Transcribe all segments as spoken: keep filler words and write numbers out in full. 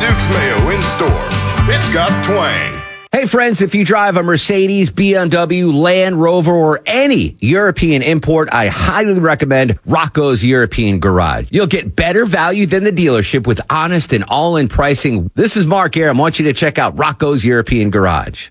Duke's Mayo in store. It's got twang. Hey friends, if you drive a Mercedes, B M W, Land Rover, or any European import, I highly recommend Rocco's European Garage. You'll get better value than the dealership with honest and all-in pricing. This is Mark Aram. I want you to check out Rocco's European Garage.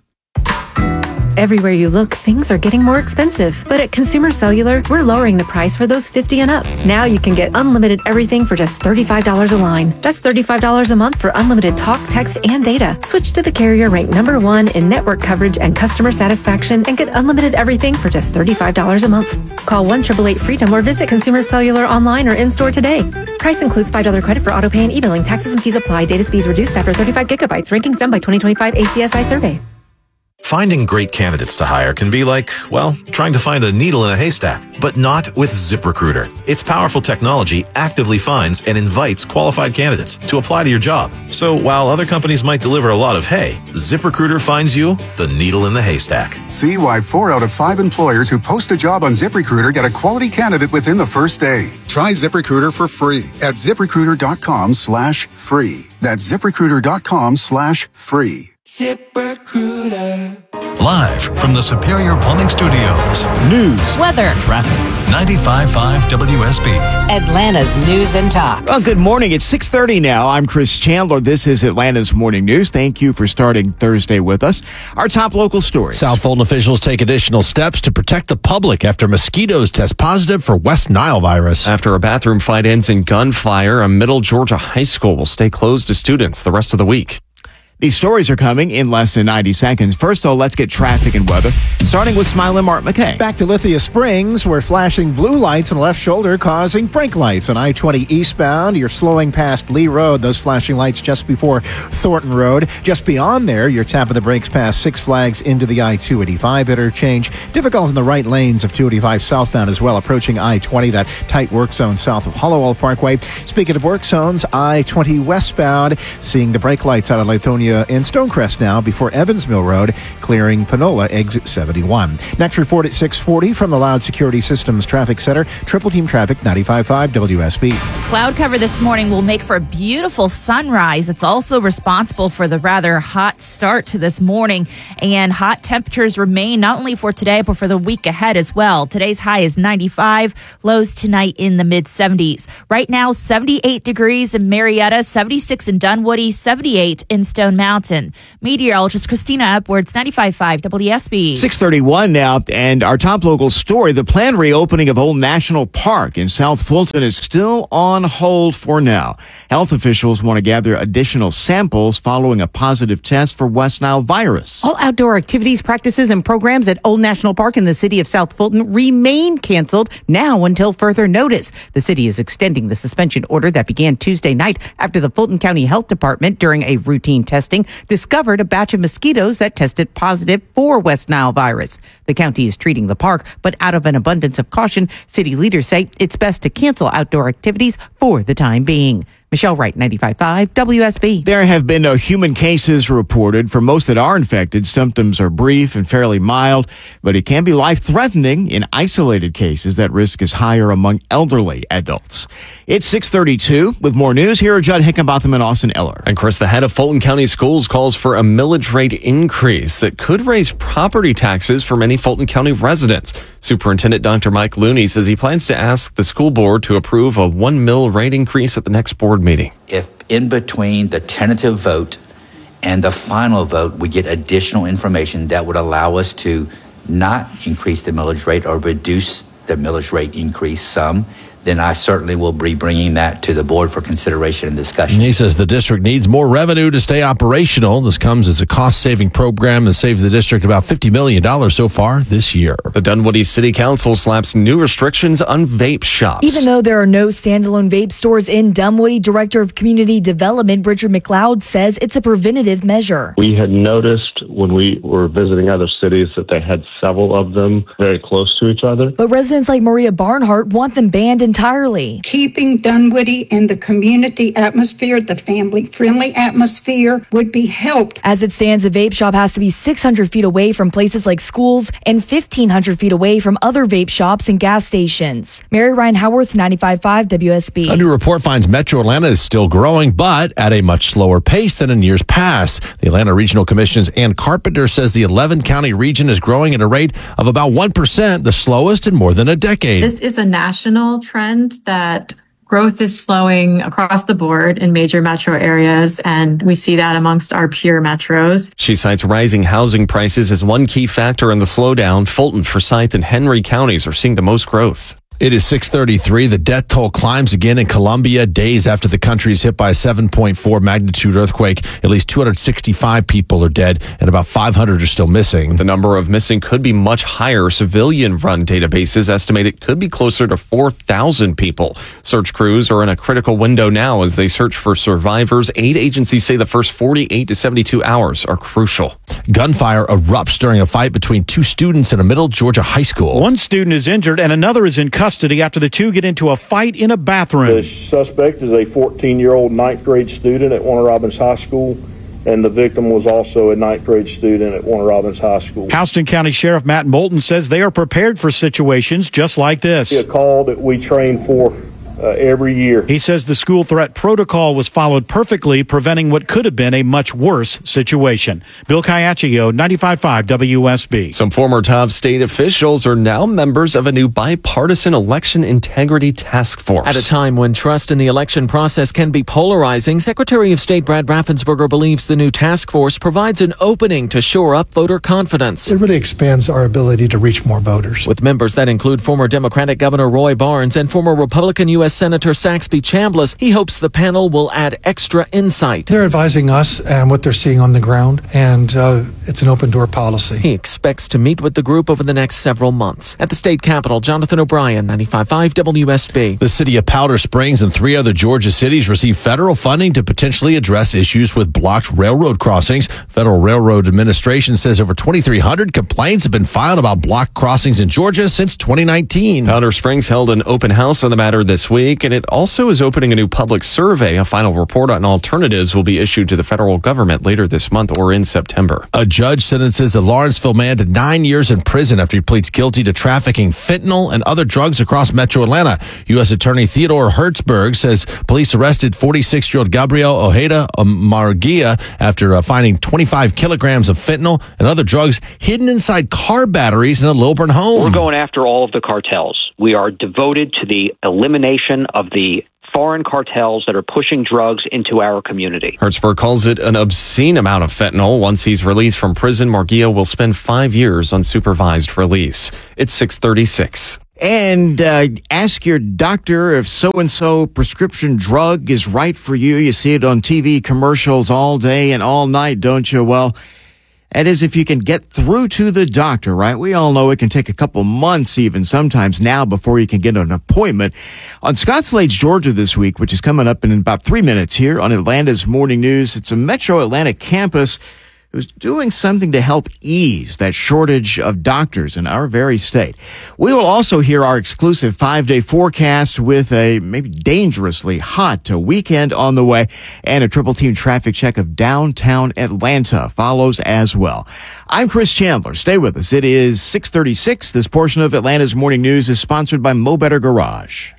Everywhere you look, things are getting more expensive. But at Consumer Cellular, we're lowering the price for those fifty and up. Now you can get unlimited everything for just thirty-five dollars a line. That's thirty-five dollars a month for unlimited talk, text, and data. Switch to the carrier ranked number one in network coverage and customer satisfaction and get unlimited everything for just thirty-five dollars a month. Call one eight eight eight freedom or visit Consumer Cellular online or in-store today. Price includes five dollars credit for auto pay and e-billing. Taxes and fees apply. Data speeds reduced after thirty-five gigabytes. Rankings done by twenty twenty-five A C S I survey. Finding great candidates to hire can be like, well, trying to find a needle in a haystack, but not with ZipRecruiter. Its powerful technology actively finds and invites qualified candidates to apply to your job. So while other companies might deliver a lot of hay, ZipRecruiter finds you the needle in the haystack. See why four out of five employers who post a job on ZipRecruiter get a quality candidate within the first day. Try ZipRecruiter for free at ZipRecruiter.com slash free. That's ZipRecruiter.com slash free. ZipRecruiter. Live from the Superior Plumbing Studios. News, weather, traffic. ninety-five point five W S B. Atlanta's News and Talk. Well, good morning. It's six thirty now. I'm Chris Chandler. This is Atlanta's Morning News. Thank you for starting Thursday with us. Our top local stories. South Fulton officials take additional steps to protect the public after mosquitoes test positive for West Nile virus. After a bathroom fight ends in gunfire, a Middle Georgia high school will stay closed to students the rest of the week. These stories are coming in less than ninety seconds. First, though, let's get traffic and weather, starting with Smiley Mark McKay. Back to Lithia Springs, where flashing blue lights on the left shoulder causing brake lights on I twenty eastbound. You're slowing past Lee Road. Those flashing lights just before Thornton Road. Just beyond there, you're tapping the brakes past Six Flags into the I two eighty-five interchange. Difficult in the right lanes of two eighty-five southbound as well, approaching I twenty, that tight work zone south of Hollowell Parkway. Speaking of work zones, I twenty westbound, seeing the brake lights out of Lithonia in Stonecrest now before Evans Mill Road, clearing Panola exit seventy-one. Next report at six forty from the Loud Security Systems Traffic Center. Triple Team Traffic, ninety-five point five W S B. Cloud cover this morning will make for a beautiful sunrise. It's also responsible for the rather hot start to this morning, and hot temperatures remain not only for today but for the week ahead as well. Today's high is ninety-five, lows tonight in the mid seventies. Right now, seventy-eight degrees in Marietta, seventy-six in Dunwoody, seventy-eight in Stone Mountain. Meteorologist Christina Edwards, ninety-five point five W S B. six thirty-one now, and our top local story, the planned reopening of Old National Park in South Fulton is still on hold for now. Health officials want to gather additional samples following a positive test for West Nile virus. All outdoor activities, practices, and programs at Old National Park in the city of South Fulton remain canceled now until further notice. The city is extending the suspension order that began Tuesday night after the Fulton County Health Department, during a routine testing, discovered a batch of mosquitoes that tested positive for West Nile virus. The county is treating the park, but out of an abundance of caution, city leaders say it's best to cancel outdoor activities for the time being. Michelle Wright, ninety-five point five W S B. There have been no human cases reported. For most that are infected, symptoms are brief and fairly mild, but it can be life-threatening in isolated cases. That risk is higher among elderly adults. It's six thirty-two. With more news, here are Judd Hickenbotham and Austin Eller. And Chris, the head of Fulton County Schools calls for a millage rate increase that could raise property taxes for many Fulton County residents. Superintendent Doctor Mike Looney says he plans to ask the school board to approve a one mill rate increase at the next board meeting. If in between the tentative vote and the final vote, we get additional information that would allow us to not increase the millage rate or reduce the millage rate increase some, then I certainly will be bringing that to the board for consideration and discussion. He says the district needs more revenue to stay operational. This comes as a cost-saving program that saved the district about fifty million dollars so far this year. The Dunwoody City Council slaps new restrictions on vape shops. Even though there are no standalone vape stores in Dunwoody, Director of Community Development Bridger McLeod says it's a preventative measure. We had noticed when we were visiting other cities that they had several of them very close to each other. But residents like Maria Barnhart want them banned in entirely. Keeping Dunwoody in the community atmosphere, the family-friendly atmosphere, would be helped. As it stands, a vape shop has to be six hundred feet away from places like schools and fifteen hundred feet away from other vape shops and gas stations. Mary Ryan Howarth, ninety-five point five W S B. A new report finds Metro Atlanta is still growing, but at a much slower pace than in years past. The Atlanta Regional Commission's Ann Carpenter says the eleven county region is growing at a rate of about one percent, the slowest in more than a decade. This is a national trend that growth is slowing across the board in major metro areas, and we see that amongst our peer metros. She cites rising housing prices as one key factor in the slowdown. Fulton, Forsyth, and Henry counties are seeing the most growth. It is six thirty-three. The death toll climbs again in Colombia days after the country is hit by a seven point four magnitude earthquake. At least two hundred sixty-five people are dead and about five hundred are still missing. The number of missing could be much higher. Civilian-run databases estimate it could be closer to four thousand people. Search crews are in a critical window now as they search for survivors. Aid agencies say the first forty-eight to seventy-two hours are crucial. Gunfire erupts during a fight between two students in a middle Georgia high school. One student is injured and another is in custody after the two get into a fight in a bathroom. The suspect is a fourteen-year-old ninth grade student at Warner Robins High School, and the victim was also a ninth grade student at Warner Robins High School. Houston County Sheriff Matt Moulton says they are prepared for situations just like this. A call that we train for uh, every year. He says the school threat protocol was followed perfectly, preventing what could have been a much worse situation. Bill Caiaccio, ninety-five point five W S B. Some former top state officials are now members of a new bipartisan election integrity task force. At a time when trust in the election process can be polarizing, Secretary of State Brad Raffensperger believes the new task force provides an opening to shore up voter confidence. It really expands our ability to reach more voters. With members that include former Democratic Governor Roy Barnes and former Republican U S Senator Saxby Chambliss, he hopes the panel will add extra insight. They're advising us and what they're seeing on the ground, and uh, it's an open-door policy. He expects to meet with the group over the next several months. At the state capitol, Jonathan O'Brien, ninety-five point five W S B. The city of Powder Springs and three other Georgia cities received federal funding to potentially address issues with blocked railroad crossings. Federal Railroad Administration says over twenty-three hundred complaints have been filed about blocked crossings in Georgia since twenty nineteen. Powder Springs held an open house on the matter this week, and it also is opening a new public survey. A final report on alternatives will be issued to the federal government later this month or in September. A judge sentences a Lawrenceville man to nine years in prison after he pleads guilty to trafficking fentanyl and other drugs across metro Atlanta. U S Attorney Theodore Hertzberg says police arrested forty-six-year-old Gabriel Ojeda Marguia after uh, finding twenty-five kilograms of fentanyl and other drugs hidden inside car batteries in a Lilburn home. We're going after all of the cartels. We are devoted to the elimination of the foreign cartels that are pushing drugs into our community. Hertzberg calls it an obscene amount of fentanyl. Once he's released from prison, Marguia will spend five years on supervised release. It's six thirty-six. And uh, ask your doctor if so-and-so prescription drug is right for you. You see it on T V commercials all day and all night, don't you? Well, that is if you can get through to the doctor, right? We all know it can take a couple months, even sometimes now, before you can get an appointment. On Scotts Lakes, Georgia this week, which is coming up in about three minutes here on Atlanta's Morning News, it's a Metro Atlanta campus who's doing something to help ease that shortage of doctors in our very state. We will also hear our exclusive five-day forecast with a maybe dangerously hot weekend on the way, and a triple team traffic check of downtown Atlanta follows as well. I'm Chris Chandler. Stay with us. It is six thirty-six. This portion of Atlanta's Morning News is sponsored by Mo Better Garage.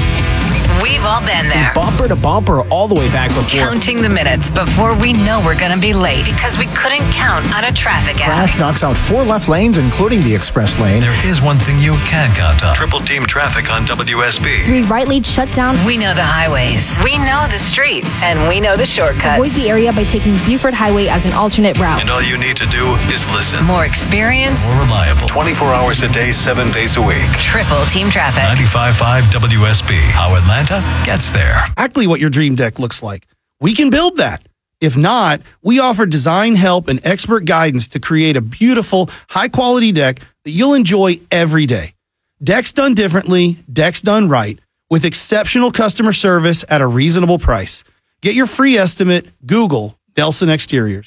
We've all been there. Bumper to bumper all the way back before. Counting the minutes before we know we're going to be late because we couldn't count on a traffic app. Crash knocks out four left lanes, including the express lane. There is one thing you can count on. Triple team traffic on W S B. Three right lanes shut down. We know the highways. We know the streets. And we know the shortcuts. Avoid the area by taking Buford Highway as an alternate route. And all you need to do is listen. More experience. More reliable. twenty-four hours a day, seven days a week. Triple team traffic. ninety-five point five W S B. How Atlanta gets there. Exactly what your dream deck looks like. We can build that. If not, we offer design help and expert guidance to create a beautiful, high-quality deck that you'll enjoy every day. Decks done differently, decks done right, with exceptional customer service at a reasonable price. Get your free estimate, Google Nelson Exteriors.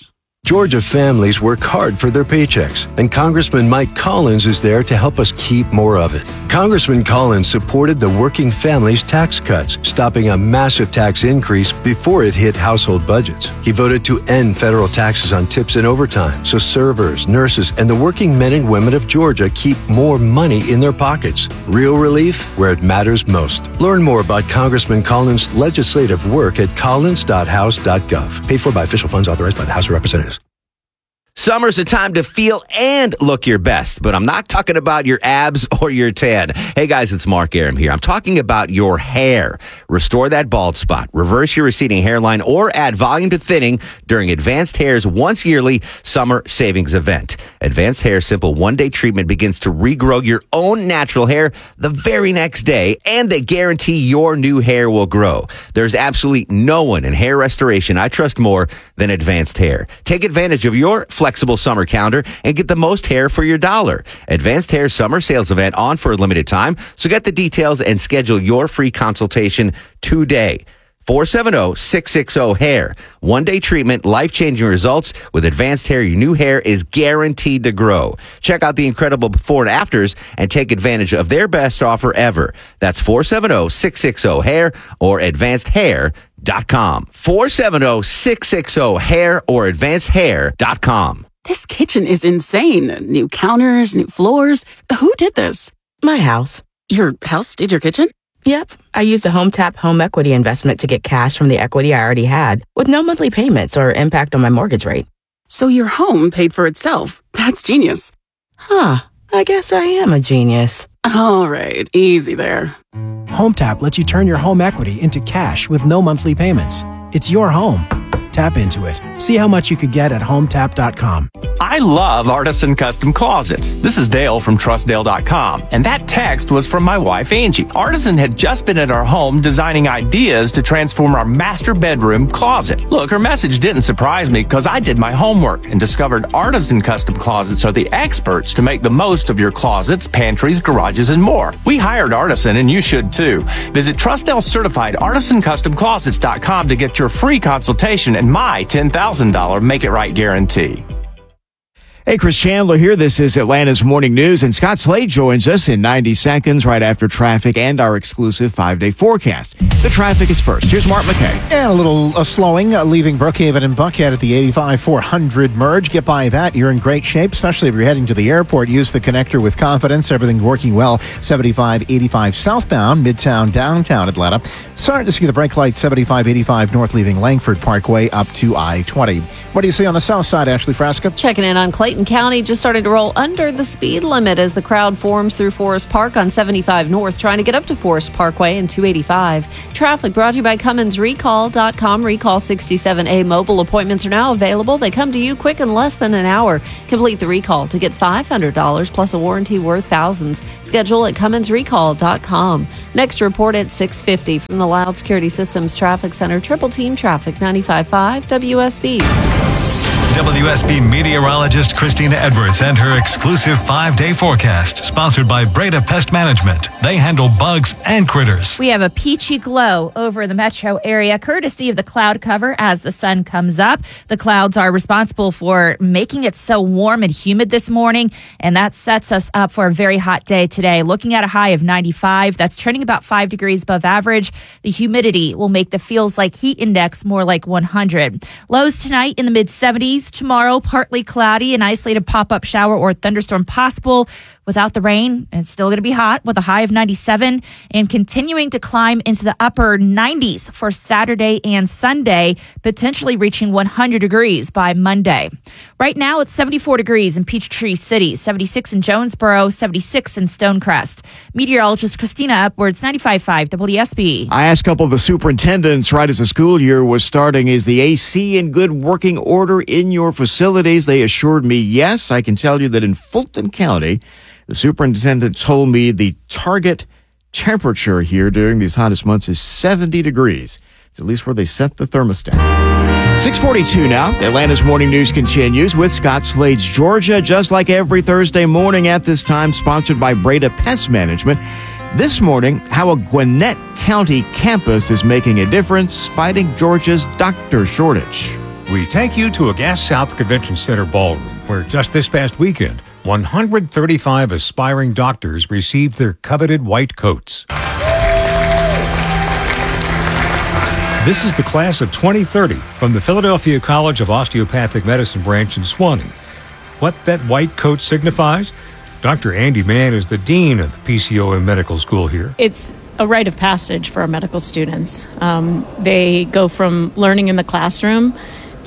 Georgia families work hard for their paychecks, and Congressman Mike Collins is there to help us keep more of it. Congressman Collins supported the working families tax cuts, stopping a massive tax increase before it hit household budgets. He voted to end federal taxes on tips and overtime, so servers, nurses, and the working men and women of Georgia keep more money in their pockets. Real relief where it matters most. Learn more about Congressman Collins' legislative work at collins dot house dot gov. Paid for by official funds authorized by the House of Representatives. Summer's a time to feel and look your best, but I'm not talking about your abs or your tan. Hey guys, it's Mark Aram here. I'm talking about your hair. Restore that bald spot, reverse your receding hairline, or add volume to thinning during Advanced Hair's once yearly summer savings event. Advanced Hair's simple one-day treatment begins to regrow your own natural hair the very next day, and they guarantee your new hair will grow. There's absolutely no one in hair restoration I trust more than Advanced Hair. Take advantage of your flexible summer calendar and get the most hair for your dollar. Advanced Hair summer sales event on for a limited time, so get the details and schedule your free consultation today. four seven zero, six six zero, hair. One-day treatment, life-changing results. With Advanced Hair, your new hair is guaranteed to grow. Check out the incredible before and afters and take advantage of their best offer ever. That's four seven zero, six six zero, hair or advanced hair dot com. four seven zero, six six zero, hair or advanced hair dot com. This kitchen is insane. New counters, new floors. Who did this? My house. Your house did your kitchen? Yep. I used a HomeTap home equity investment to get cash from the equity I already had, with no monthly payments or impact on my mortgage rate. So your home paid for itself. That's genius. Huh. I guess I am a genius. All right. Easy there. HomeTap lets you turn your home equity into cash with no monthly payments. It's your home. Tap into it. See how much you could get at home tap dot com. I love Artisan Custom Closets. This is Dale from trust dale dot com, and that text was from my wife, Angie. Artisan had just been at our home designing ideas to transform our master bedroom closet. Look, her message didn't surprise me because I did my homework and discovered Artisan Custom Closets are the experts to make the most of your closets, pantries, garages, and more. We hired Artisan, and you should too. Visit TrustDale certified artisan custom closets dot com to get your free consultation and my ten thousand dollars Make It Right guarantee. Hey, Chris Chandler here. This is Atlanta's Morning News, and Scott Slade joins us in ninety seconds right after traffic and our exclusive five-day forecast. The traffic is first. Here's Mark McKay. And a little uh, slowing, uh, leaving Brookhaven and Buckhead at the eighty-five four hundred merge. Get by that. You're in great shape, especially if you're heading to the airport. Use the connector with confidence. Everything working well. seventy-five eighty-five southbound, Midtown, downtown Atlanta. Starting to see the brake light, seventy-five eighty-five north leaving Langford Parkway up to I twenty. What do you see on the south side, Ashley Frasca? Checking in on Clayton County, just starting to roll under the speed limit as the crowd forms through Forest Park on seventy-five north, trying to get up to Forest Parkway and two eighty-five. Traffic brought to you by Cummins Recall dot com. Recall sixty-seven A mobile appointments are now available. They come to you quick in less than an hour. Complete the recall to get five hundred dollars plus a warranty worth thousands. Schedule at Cummins Recall dot com. Next report at six fifty from the Loud Security Systems Traffic Center. Triple Team Traffic ninety-five point five W S B. W S B meteorologist Christina Edwards and her exclusive five-day forecast, sponsored by Breda Pest Management. They handle bugs and critters. We have a peachy glow over the metro area, courtesy of the cloud cover as the sun comes up. The clouds are responsible for making it so warm and humid this morning, and that sets us up for a very hot day today. Looking at a high of ninety-five, that's trending about five degrees above average. The humidity will make the feels like heat index more like one hundred. Lows tonight in the mid seventies. Tomorrow, partly cloudy, an isolated pop-up shower or thunderstorm possible. Without the rain, it's still going to be hot with a high of ninety-seven and continuing to climb into the upper nineties for Saturday and Sunday, potentially reaching one hundred degrees by Monday. Right now, it's seventy-four degrees in Peachtree City, seventy-six in Jonesboro, seventy-six in Stonecrest. Meteorologist Christina Edwards, ninety-five point five W S B. I asked a couple of the superintendents right as the school year was starting, is the A C in good working order in your facilities? They assured me yes. I can tell you that in Fulton County, the superintendent told me the target temperature here during these hottest months is seventy degrees. It's at least where they set the thermostat. six forty-two now. Atlanta's Morning News continues with Scott Slade's Georgia, just like every Thursday morning at this time, sponsored by Breda Pest Management. This morning, how a Gwinnett County campus is making a difference fighting Georgia's doctor shortage. We take you to a Gas South Convention Center ballroom where just this past weekend, one hundred thirty-five aspiring doctors received their coveted white coats. This is the class of twenty thirty from the Philadelphia College of Osteopathic Medicine branch in Suwanee. What that white coat signifies? Doctor Andy Mann is the dean of the P C O M Medical School here. It's a rite of passage for our medical students. Um, they go from learning in the classroom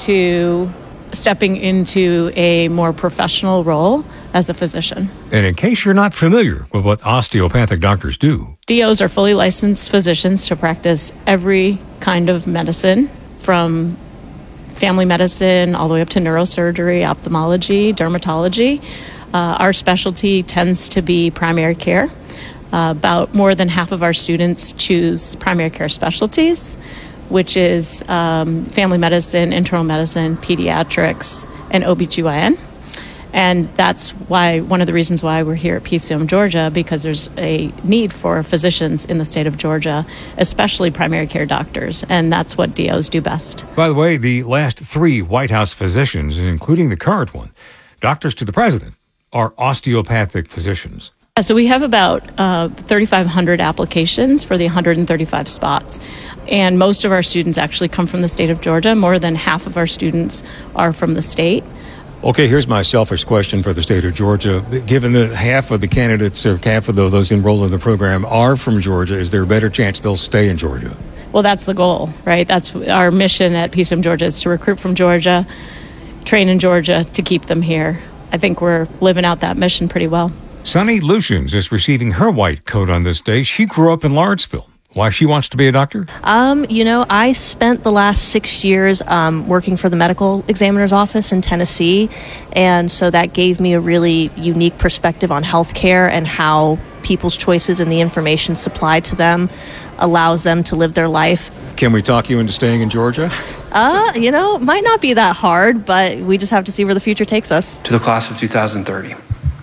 to stepping into a more professional role as a physician. And in case you're not familiar with what osteopathic doctors do, D Os are fully licensed physicians to practice every kind of medicine, from family medicine all the way up to neurosurgery, ophthalmology, dermatology. Uh, our specialty tends to be primary care. Uh, about more than half of our students choose primary care specialties, which is um, family medicine, internal medicine, pediatrics, and O B G Y N. And that's why one of the reasons why we're here at P C O M Georgia, because there's a need for physicians in the state of Georgia, especially primary care doctors, and that's what D Os do best. by the way, the last three White House physicians, including the current one, doctors to the president, are osteopathic physicians. So we have about uh, thirty-five hundred applications for the one hundred thirty-five spots. And most of our students actually come from the state of Georgia. More than half of our students are from the state. Okay, here's my selfish question for the state of Georgia. Given that half of the candidates or half of those enrolled in the program are from Georgia, is there a better chance they'll stay in Georgia? Well, that's the goal, right? That's our mission at P C O M Georgia, is to recruit from Georgia, train in Georgia, to keep them here. I think we're living out that mission pretty well. Sunny Lucians is receiving her white coat on this day. She grew up in Lawrenceville. Why she wants to be a doctor? Um, you know, I spent the last six years um, working for the medical examiner's office in Tennessee, and so that gave me a really unique perspective on healthcare and how people's choices and the information supplied to them allows them to live their life. Can we talk you into staying in Georgia? Uh, you know, might not be that hard, but we just have to see where the future takes us. To the class of two thousand thirty,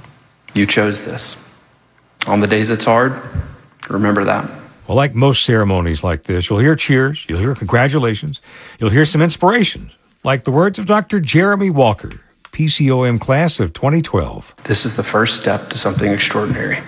you chose this. On the days it's hard, remember that. Well, like most ceremonies like this, you'll hear cheers, you'll hear congratulations, you'll hear some inspiration, like the words of Doctor Jeremy Walker, P C O M class of twenty twelve. This is the first step to something extraordinary.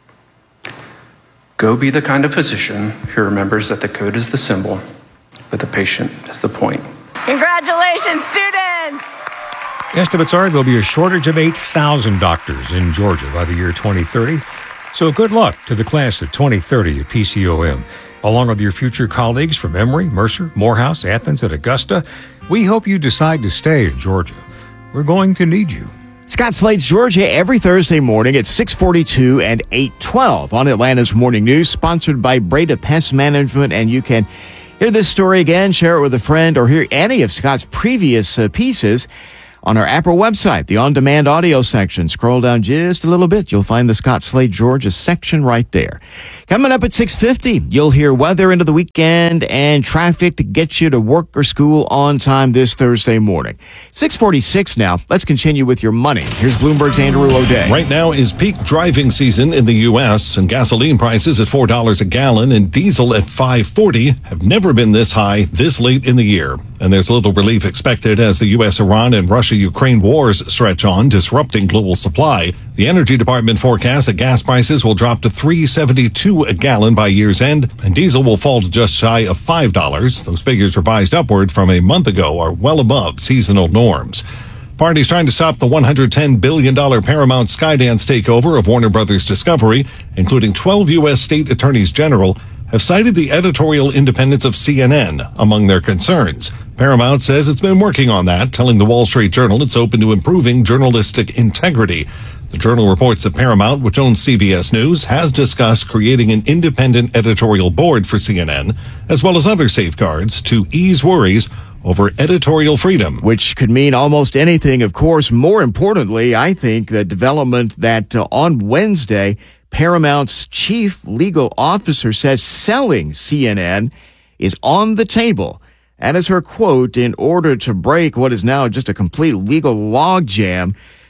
Go be the kind of physician who remembers that the code is the symbol, but the patient is the point. Congratulations, students! Estimates are there'll be a shortage of eight thousand doctors in Georgia by the year twenty thirty. So good luck to the class of twenty thirty at P C O M. Along with your future colleagues from Emory, Mercer, Morehouse, Athens, and Augusta, we hope you decide to stay in Georgia. We're going to need you. Scott Slade's Georgia every Thursday morning at six forty-two and eight twelve on Atlanta's Morning News, sponsored by Breda Pest Management. And you can hear this story again, share it with a friend, or hear any of Scott's previous uh, pieces on our app or website, the on-demand audio section. Scroll down just a little bit. You'll find the Scott Slade Georgia section right there. Coming up at six fifty, you'll hear weather into the weekend and traffic to get you to work or school on time this Thursday morning. six forty-six now. Let's continue with your money. Here's Bloomberg's Andrew O'Day. Right now is peak driving season in the U S, and gasoline prices at four dollars a gallon and diesel at five forty have never been this high this late in the year. And there's little relief expected as the U S, Iran, and Russia-Ukraine wars stretch on, disrupting global supply. The Energy Department forecasts that gas prices will drop to three seventy-two a gallon by year's end, and diesel will fall to just shy of five dollars. Those figures revised upward from a month ago are well above seasonal norms. Parties trying to stop the one hundred ten billion dollars Paramount Skydance takeover of Warner Brothers Discovery, including twelve U S state attorneys general, have cited the editorial independence of C N N among their concerns. Paramount says it's been working on that, telling the Wall Street Journal it's open to improving journalistic integrity. The Journal reports that Paramount, which owns C B S News, has discussed creating an independent editorial board for C N N, as well as other safeguards to ease worries over editorial freedom. Which could mean almost anything, of course. More importantly, I think the development that uh, on Wednesday, Paramount's chief legal officer says selling C N N is on the table. That is her quote, in order to break what is now just a complete legal logjam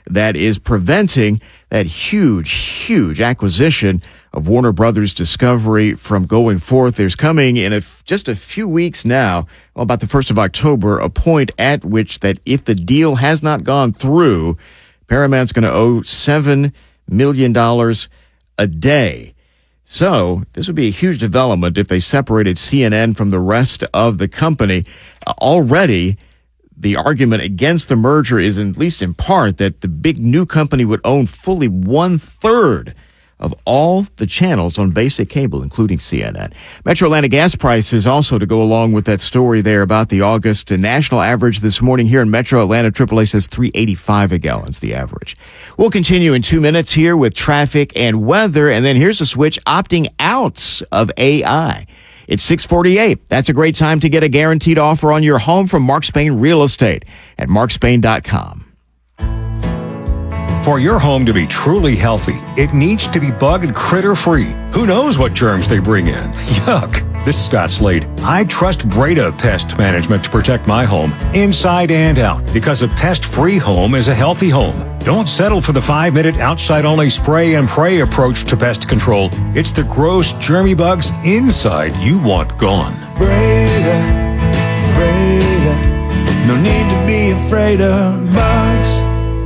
that is preventing that huge, huge acquisition of Warner Brothers Discovery from going forth. There's coming in a, just a few weeks now, well, about the first of October, a point at which that if the deal has not gone through, Paramount's going to owe seven million dollars a day. So this would be a huge development if they separated C N N from the rest of the company. Uh, already, the argument against the merger is, at least in part, that the big new company would own fully one-third of all the channels on basic cable, including C N N. Metro Atlanta gas prices also to go along with that story there about the August national average this morning here in Metro Atlanta. triple A says three eighty-five a gallon's the average. We'll continue in two minutes here with traffic and weather, and then here's a switch opting out of A I. It's six forty-eight. That's a great time to get a guaranteed offer on your home from Mark Spain Real Estate at mark spain dot com. For your home to be truly healthy, it needs to be bug and critter free. Who knows what germs they bring in? Yuck. This is Scott Slade. I trust Breda Pest Management to protect my home, inside and out, because a pest-free home is a healthy home. Don't settle for the five-minute outside-only spray and pray approach to pest control. It's the gross, germy bugs inside you want gone. Breda, Breda, no need to be afraid of bugs.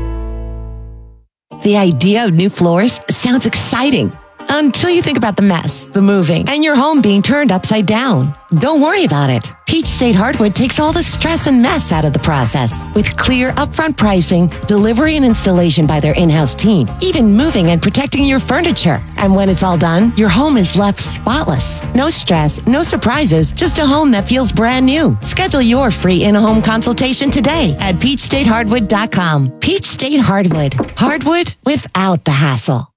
The idea of new floors sounds exciting until you think about the mess, the moving, and your home being turned upside down. Don't worry about it. Peach State Hardwood takes all the stress and mess out of the process with clear upfront pricing, delivery and installation by their in-house team, even moving and protecting your furniture. And when it's all done, your home is left spotless. No stress, no surprises, just a home that feels brand new. Schedule your free in-home consultation today at peach state hardwood dot com. Peach State Hardwood. Hardwood without the hassle.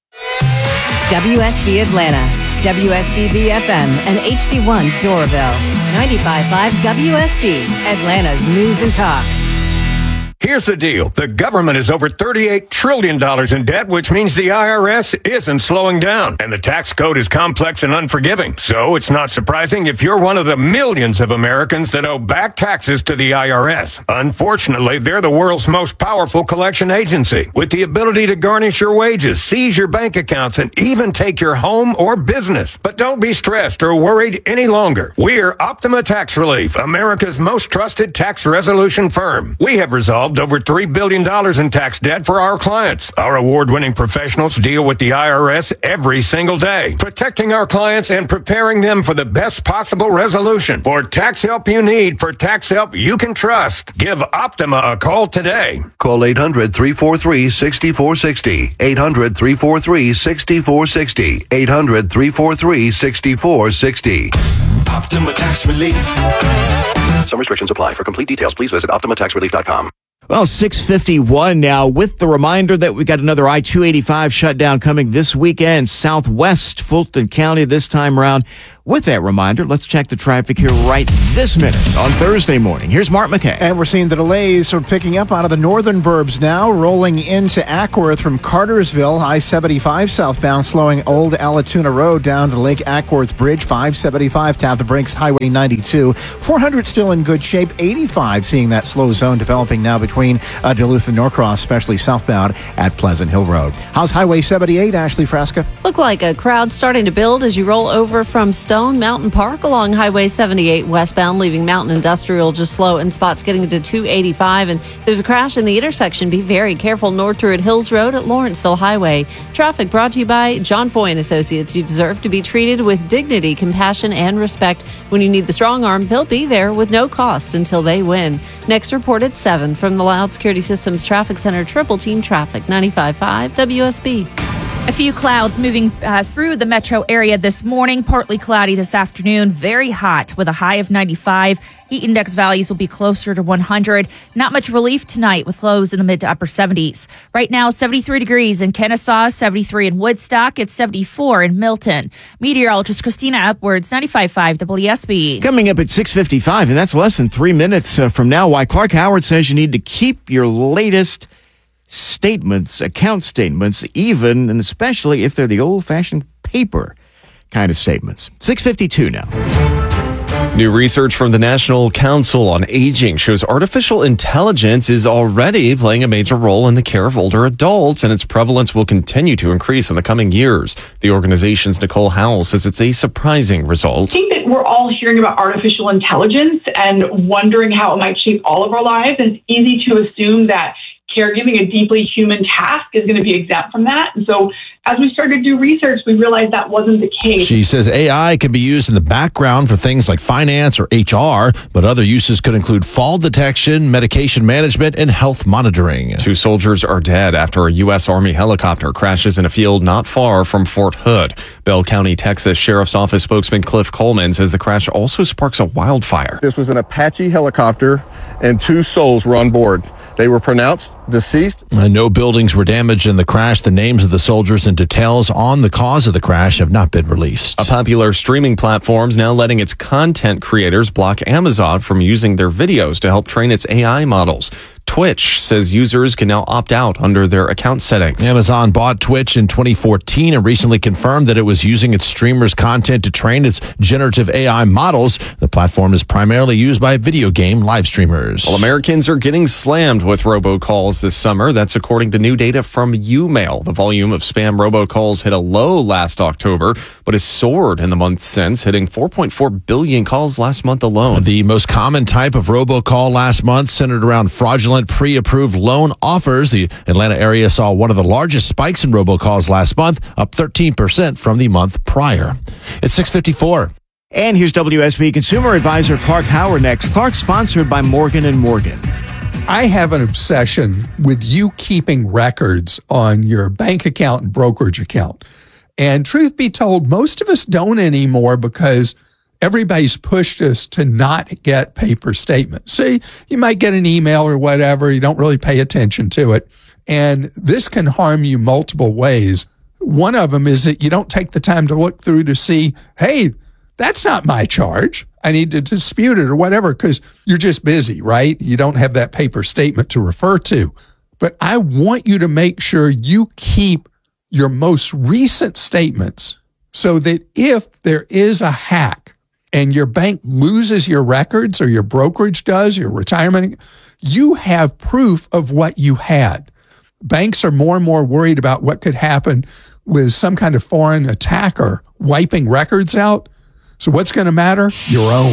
W S B Atlanta, W S B B F M, and H D one Doraville. ninety-five point five W S B, Atlanta's News and Talk. Here's the deal. The government is over thirty-eight trillion dollars in debt, which means the I R S isn't slowing down. And the tax code is complex and unforgiving. So it's not surprising if you're one of the millions of Americans that owe back taxes to the I R S. Unfortunately, they're the world's most powerful collection agency, with the ability to garnish your wages, seize your bank accounts, and even take your home or business. But don't be stressed or worried any longer. We're Optima Tax Relief, America's most trusted tax resolution firm. We have resolved over three billion dollars in tax debt for our clients. Our award-winning professionals deal with the I R S every single day, protecting our clients and preparing them for the best possible resolution. For tax help you need, for tax help you can trust, give Optima a call today. Call eight hundred, three four three, six four six zero, eight hundred, three four three, six four six zero, eight hundred, three four three, six four six zero. Optima Tax Relief. Some restrictions apply. For complete details, please visit optima tax relief dot com. Well, six fifty-one now, with the reminder that we got another I two eighty-five shutdown coming this weekend, southwest Fulton County this time around. With that reminder, let's check the traffic here right this minute on Thursday morning. Here's Mark McKay. And we're seeing the delays are picking up out of the northern burbs now, rolling into Ackworth from Cartersville. I seventy-five southbound, slowing Old Alatoona Road down to Lake Ackworth Bridge. five seventy-five, Tap the Brinks, Highway ninety-two. four hundred still in good shape. eighty-five seeing that slow zone developing now between uh, Duluth and Norcross, especially southbound at Pleasant Hill Road. How's Highway seventy-eight, Ashley Fresca? Look like a crowd starting to build as you roll over from Stone Mountain Park along Highway seventy-eight westbound, leaving Mountain Industrial just slow in spots getting into two eighty-five. And there's a crash in the intersection. Be very careful north Druid Hills Road at Lawrenceville Highway. Traffic brought to you by John Foy and Associates. You deserve to be treated with dignity, compassion, and respect. When you need the strong arm, they'll be there with no cost until they win. Next report at seven from the Loud Security Systems Traffic Center, Triple Team Traffic, ninety-five point five W S B. A few clouds moving uh, through the metro area this morning. Partly cloudy this afternoon. Very hot with a high of ninety-five. Heat index values will be closer to one hundred. Not much relief tonight with lows in the mid to upper seventies. Right now, seventy-three degrees in Kennesaw, seventy-three in Woodstock. It's seventy-four in Milton. Meteorologist Christina Upwards, ninety-five point five W S B. Coming up at six fifty-five, and that's less than three minutes uh, from now, why Clark Howard says you need to keep your latest statements, account statements, even and especially if they're the old-fashioned paper kind of statements. six fifty-two now. New research from the National Council on Aging shows artificial intelligence is already playing a major role in the care of older adults, and its prevalence will continue to increase in the coming years. The organization's Nicole Howell says it's a surprising result. I think that we're all hearing about artificial intelligence and wondering how it might shape all of our lives. And it's easy to assume that caregiving, a deeply human task, is going to be exempt from that. And so as we started to do research, we realized that wasn't the case. She says A I can be used in the background for things like finance or H R, but other uses could include fall detection, medication management, and health monitoring. Two soldiers are dead after a U S Army helicopter crashes in a field not far from Fort Hood. Bell County, Texas Sheriff's Office spokesman Cliff Coleman says the crash also sparks a wildfire. This was an Apache helicopter, and two souls were on board. They were pronounced deceased. Uh, no buildings were damaged in the crash. The names of the soldiers and details on the cause of the crash have not been released. A popular streaming platform is now letting its content creators block Amazon from using their videos to help train its A I models. Twitch says users can now opt out under their account settings. Amazon bought Twitch in twenty fourteen and recently confirmed that it was using its streamers' content to train its generative A I models. The platform is primarily used by video game live streamers. Well, Americans are getting slammed with robocalls this summer. That's according to new data from YouMail. The volume of spam robocalls hit a low last October, but has soared in the months since, hitting four point four billion calls last month alone. The most common type of robocall last month centered around fraudulent pre-approved loan offers. The Atlanta area saw one of the largest spikes in robocalls last month, up thirteen percent from the month prior. It's six fifty-four. And here's W S B Consumer Advisor Clark Howard next. Clark, sponsored by Morgan and Morgan. I have an obsession with you keeping records on your bank account and brokerage account. And truth be told, most of us don't anymore because everybody's pushed us to not get paper statements. See, you might get an email or whatever. You don't really pay attention to it. And this can harm you multiple ways. One of them is that you don't take the time to look through to see, hey, that's not my charge. I need to dispute it or whatever, because you're just busy, right? You don't have that paper statement to refer to. But I want you to make sure you keep your most recent statements so that if there is a hack and your bank loses your records, or your brokerage does, your retirement, you have proof of what you had. Banks are more and more worried about what could happen with some kind of foreign attacker wiping records out. So what's going to matter? Your own.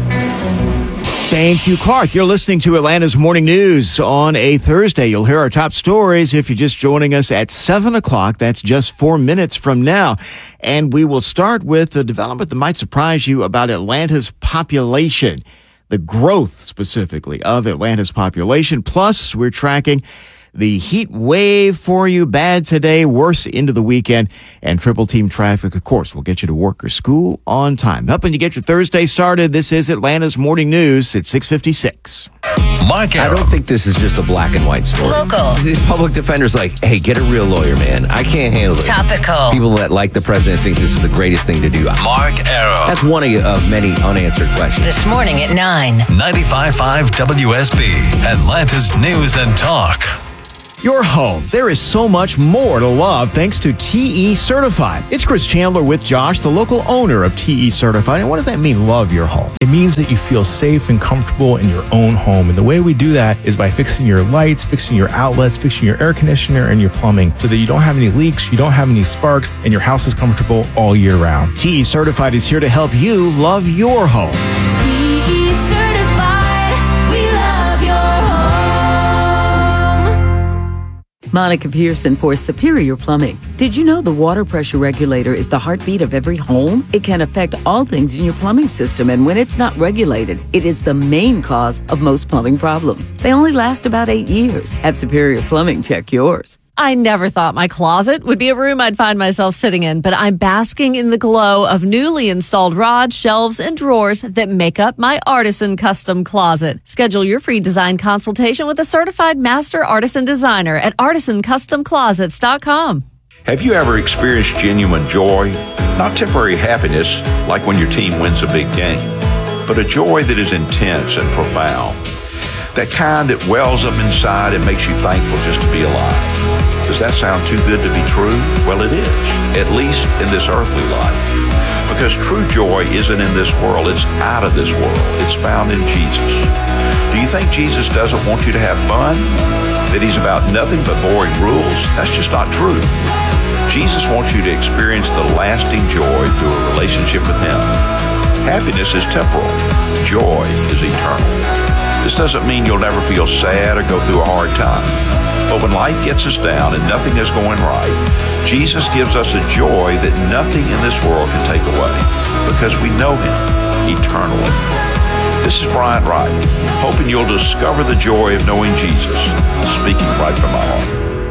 Thank you, Clark. You're listening to Atlanta's Morning News on a Thursday. You'll hear our top stories if you're just joining us at seven o'clock. That's just four minutes from now. And we will start with a development that might surprise you about Atlanta's population, the growth specifically of Atlanta's population. Plus, we're tracking the heat wave for you. Bad today, worse into the weekend, and triple team traffic, of course, will get you to work or school on time. Helping you get your Thursday started, this is Atlanta's Morning News at six fifty-six. Mike I don't think this is just a black and white story. Local. These public defenders like, hey, get a real lawyer, man. I can't handle it. Topical. People that like the president think this is the greatest thing to do. Mark Arrow. That's one of, of many unanswered questions. This morning at nine. ninety-five point five W S B, Atlanta's News and Talk. Your home. There is so much more to love thanks to T E Certified. It's Chris Chandler with Josh, the local owner of T E Certified. And what does that mean, love your home? It means that you feel safe and comfortable in your own home. And the way we do that is by fixing your lights, fixing your outlets, fixing your air conditioner and your plumbing so that you don't have any leaks, you don't have any sparks, and your house is comfortable all year round. T E Certified is here to help you love your home. T E Certified, we love your home. Monica Pearson for Superior Plumbing. Did you know the water pressure regulator is the heartbeat of every home? It can affect all things in your plumbing system, and when it's not regulated, it is the main cause of most plumbing problems. They only last about eight years. Have Superior Plumbing check yours. I never thought my closet would be a room I'd find myself sitting in, but I'm basking in the glow of newly installed rods, shelves, and drawers that make up my Artisan Custom Closet. Schedule your free design consultation with a certified master artisan designer at artisan custom closets dot com. Have you ever experienced genuine joy? Not temporary happiness like when your team wins a big game, but a joy that is intense and profound. That kind that wells up inside and makes you thankful just to be alive. Does that sound too good to be true? Well, it is, at least in this earthly life. Because true joy isn't in this world, it's out of this world. It's found in Jesus. Do you think Jesus doesn't want you to have fun? That he's about nothing but boring rules? That's just not true. Jesus wants you to experience the lasting joy through a relationship with him. Happiness is temporal. Joy is eternal. This doesn't mean you'll never feel sad or go through a hard time. But when life gets us down and nothing is going right, Jesus gives us a joy that nothing in this world can take away because we know him eternally. This is Brian Wright, hoping you'll discover the joy of knowing Jesus, speaking right from my heart.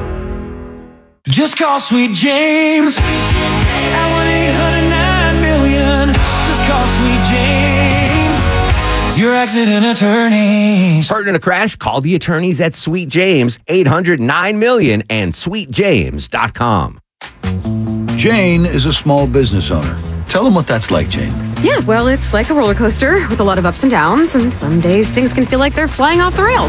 Just call Sweet James at one eight hundred nine million. Just call Sweet James, your accident attorneys. Hurt in a crash? Call the attorneys at Sweet James, eight hundred nine million and sweet james dot com. Jane is a small business owner. Tell them what that's like, Jane. Yeah, well, it's like a roller coaster with a lot of ups and downs, and some days things can feel like they're flying off the rails.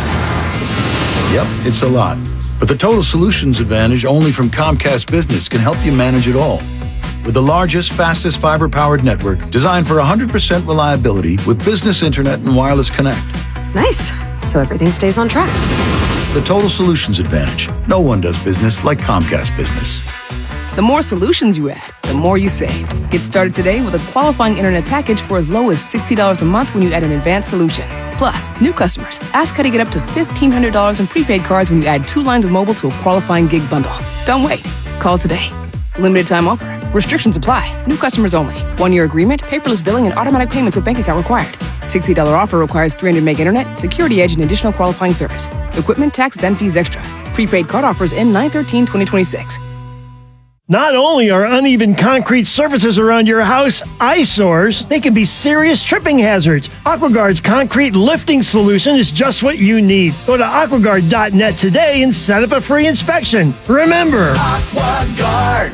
Yep, it's a lot. But the Total Solutions Advantage only from Comcast Business can help you manage it all. With the largest, fastest fiber-powered network designed for one hundred percent reliability with business internet and wireless connect. Nice. So everything stays on track. The Total Solutions Advantage. No one does business like Comcast Business. The more solutions you add, the more you save. Get started today with a qualifying internet package for as low as sixty dollars a month when you add an advanced solution. Plus, new customers, ask how to get up to fifteen hundred dollars in prepaid cards when you add two lines of mobile to a qualifying gig bundle. Don't wait. Call today. Limited time offer. Restrictions apply. New customers only. One-year agreement, paperless billing, and automatic payments with bank account required. sixty dollars offer requires three hundred meg internet, security edge, and additional qualifying service. Equipment, taxes, and fees extra. Prepaid card offers end nine thirteen twenty twenty-six. Not only are uneven concrete surfaces around your house eyesores, they can be serious tripping hazards. AquaGuard's concrete lifting solution is just what you need. Go to aquaguard dot net today and set up a free inspection. Remember, AquaGuard.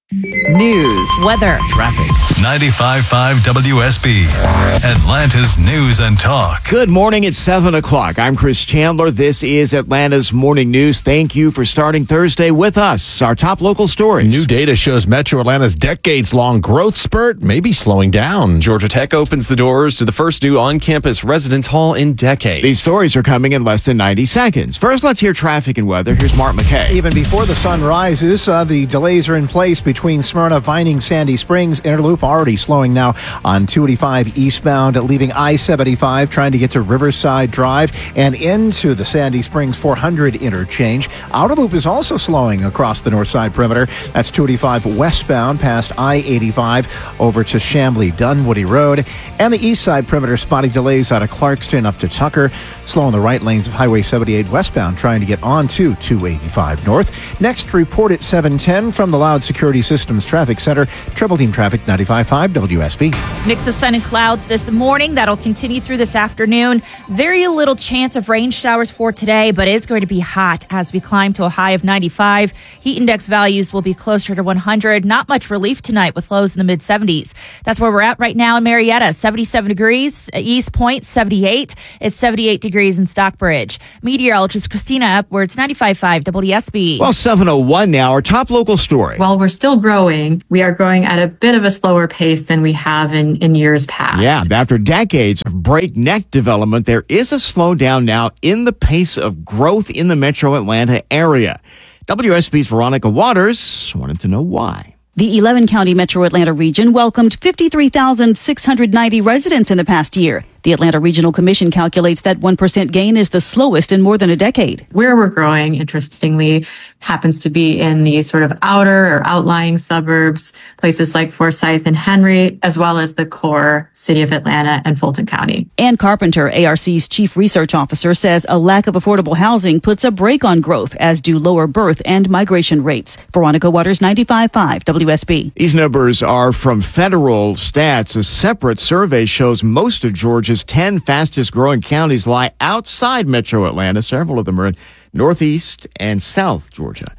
News, weather, traffic. ninety-five point five W S B, Atlanta's news and talk. Good morning. It's seven o'clock. I'm Chris Chandler. This is Atlanta's Morning News. Thank you for starting Thursday with us. Our top local stories. New data shows Metro Atlanta's decades-long growth spurt may be slowing down. Georgia Tech opens the doors to the first new on-campus residence hall in decades. These stories are coming in less than ninety seconds. First, let's hear traffic and weather. Here's Mark McKay. Even before the sun rises, uh, the delays are in place between Smyrna, Vining, Sandy Springs. Interloop already slowing now on two eighty-five eastbound, leaving I seventy-five, trying to get to Riverside Drive and into the Sandy Springs four hundred interchange. Outer loop is also slowing across the north side perimeter. That's two eighty-five westbound past I eighty-five over to Chamblee Dunwoody Road. And the east side perimeter spotty delays out of Clarkston up to Tucker, slowing the right lanes of Highway seventy-eight westbound, trying to get onto two eighty-five north. Next report at seven ten from the Loud Security Systems Traffic Center. Triple Team Traffic ninety-five point five W S B. Mix of sun and clouds this morning. That'll continue through this afternoon. Very little chance of rain showers for today, but it's going to be hot as we climb to a high of ninety-five. Heat index values will be closer to one hundred. Not much relief tonight with lows in the mid seventies. That's where we're at right now in Marietta. seventy-seven degrees. East Point, seventy-eight. It's seventy-eight degrees in Stockbridge. Meteorologist Christina Edwards, ninety-five point five W S B. Well, seven oh one now. Our top local story. While we're still growing, we are growing at a bit of a slower pace than we have in, in years past. Yeah, after decades of breakneck development, there is a slowdown now in the pace of growth in the metro Atlanta area. W S B's Veronica Waters wanted to know why. The eleven county metro Atlanta region welcomed fifty-three thousand six hundred ninety residents in the past year. The Atlanta Regional Commission calculates that one percent gain is the slowest in more than a decade. Where we're growing, interestingly, happens to be in the sort of outer or outlying suburbs, places like Forsyth and Henry, as well as the core city of Atlanta and Fulton County. Ann Carpenter, A R C's chief research officer, says a lack of affordable housing puts a brake on growth, as do lower birth and migration rates. Veronica Waters, ninety-five point five W S B. These numbers are from federal stats. A separate survey shows most of Georgia's ten fastest growing counties lie outside metro Atlanta. Several of them are in Northeast and South Georgia.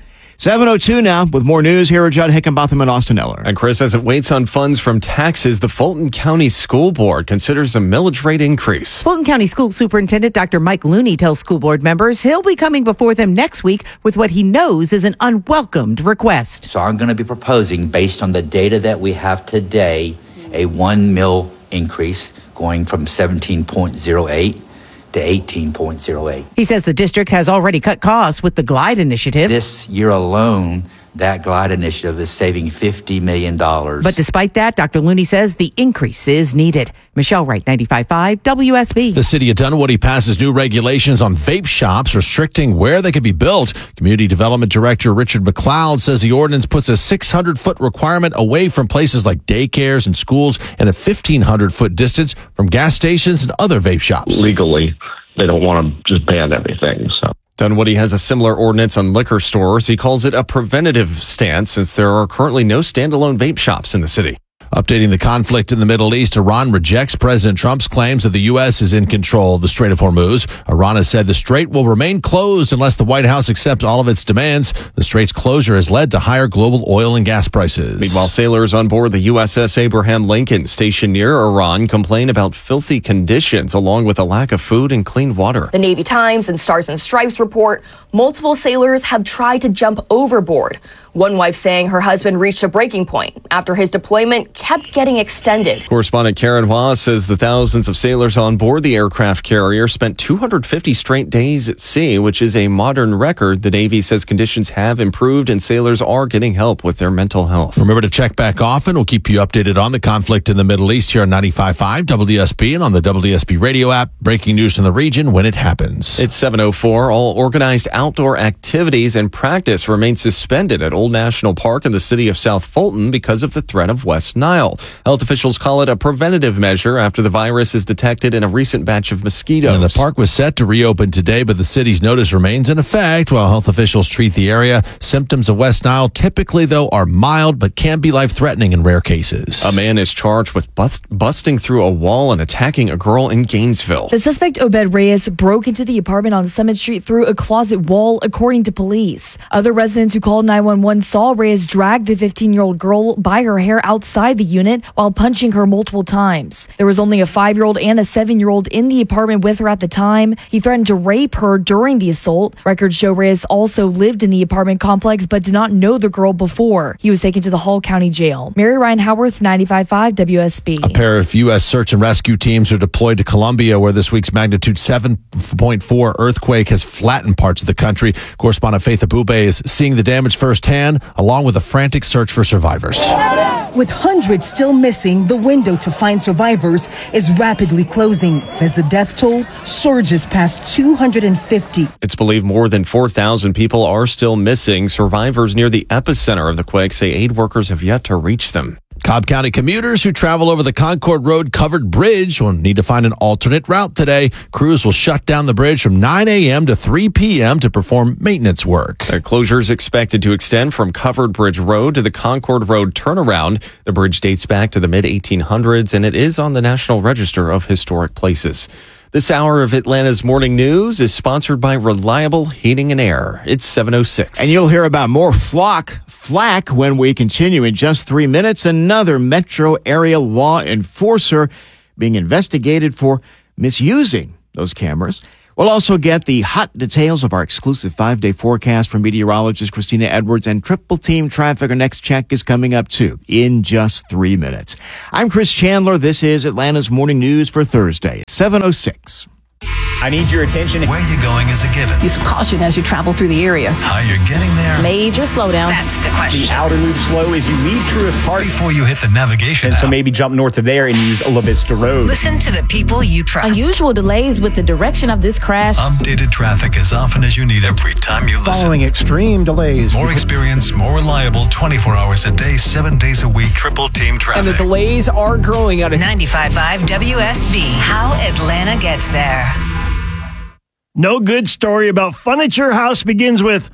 seven oh two now with more news. Here are Judd Hickenbotham and Austin Eller. And Chris, as it waits on funds from taxes, the Fulton County School Board considers a millage rate increase. Fulton County School Superintendent Doctor Mike Looney tells school board members he'll be coming before them next week with what he knows is an unwelcomed request. So I'm going to be proposing, based on the data that we have today, a one mil increase going from seventeen point oh eight to eighteen point oh eight. He says the district has already cut costs with the GLIDE initiative. This year alone, that GLIDE initiative is saving fifty million dollars. But despite that, Doctor Looney says the increase is needed. Michelle Wright, ninety-five point five W S B. The city of Dunwoody passes new regulations on vape shops, restricting where they can be built. Community Development Director Richard McLeod says the ordinance puts a six hundred foot requirement away from places like daycares and schools and a fifteen hundred foot distance from gas stations and other vape shops. Legally, they don't want to just ban everything, so. Dunwoody has a similar ordinance on liquor stores. He calls it a preventative stance since there are currently no standalone vape shops in the city. Updating the conflict in the Middle East, Iran rejects President Trump's claims that the U S is in control of the Strait of Hormuz. Iran has said the strait will remain closed unless the White House accepts all of its demands. The strait's closure has led to higher global oil and gas prices. Meanwhile, sailors on board the U S S Abraham Lincoln stationed near Iran complain about filthy conditions along with a lack of food and clean water. The Navy Times and Stars and Stripes report multiple sailors have tried to jump overboard. One wife saying her husband reached a breaking point after his deployment kept getting extended. Correspondent Karen Waugh says the thousands of sailors on board the aircraft carrier spent two hundred fifty straight days at sea, which is a modern record. The Navy says conditions have improved and sailors are getting help with their mental health. Remember to check back often. We'll keep you updated on the conflict in the Middle East here on ninety-five point five W S B and on the W S B radio app. Breaking news from the region when it happens. It's seven oh four. All organized outdoor activities and practice remain suspended at Old National Park in the city of South Fulton because of the threat of West Nile. Health officials call it a preventative measure after the virus is detected in a recent batch of mosquitoes. And the park was set to reopen today, but the city's notice remains in effect while health officials treat the area. Symptoms of West Nile typically, though, are mild but can be life-threatening in rare cases. A man is charged with bust- busting through a wall and attacking a girl in Gainesville. The suspect, Obed Reyes, broke into the apartment on Summit Street through a closet wall, according to police. Other residents who called nine one one saw Reyes drag the fifteen-year-old girl by her hair outside the unit while punching her multiple times. There was only a five-year-old and a seven-year-old in the apartment with her at the time. He threatened to rape her during the assault. Records show Reyes also lived in the apartment complex but did not know the girl before. He was taken to the Hall County Jail. Mary Ryan Howarth, ninety-five point five W S B. A pair of U S search and rescue teams are deployed to Colombia, where this week's magnitude seven point four earthquake has flattened parts of the country. Correspondent Faith Abube is seeing the damage firsthand, along with a frantic search for survivors. With hundreds still missing, the window to find survivors is rapidly closing as the death toll surges past two hundred fifty. It's believed more than four thousand people are still missing. Survivors near the epicenter of the quake say aid workers have yet to reach them. Cobb County commuters who travel over the Concord Road covered bridge will need to find an alternate route today. Crews will shut down the bridge from nine a.m. to three p.m. to perform maintenance work. The closure is expected to extend from Covered Bridge Road to the Concord Road turnaround. The bridge dates back to the mid eighteen hundreds, and it is on the National Register of Historic Places. This hour of Atlanta's Morning News is sponsored by Reliable Heating and Air. It's seven oh six. And you'll hear about more flock, flack when we continue in just three minutes. Another metro area law enforcer being investigated for misusing those cameras. We'll also get the hot details of our exclusive five-day forecast from meteorologist Christina Edwards, and Triple Team Traffic. Our next check is coming up, too, in just three minutes. I'm Chris Chandler. This is Atlanta's Morning News for Thursday, seven oh six. I need your attention. Where you're going is a given. Use caution as you travel through the area. How you're getting there. Major slowdown. That's the question. The outer loop slow as you leave Truist Park. Before you hit the navigation And app. so maybe jump north of there and use Ola Vista Road. Listen to the people you trust. Unusual delays with the direction of this crash. Updated traffic as often as you need every time you listen. Following extreme delays. More experience, more reliable, twenty-four hours a day, seven days a week. Triple Team Traffic. And the delays are growing out of ninety-five point five W S B. How Atlanta gets there. No good story about Furniture House begins with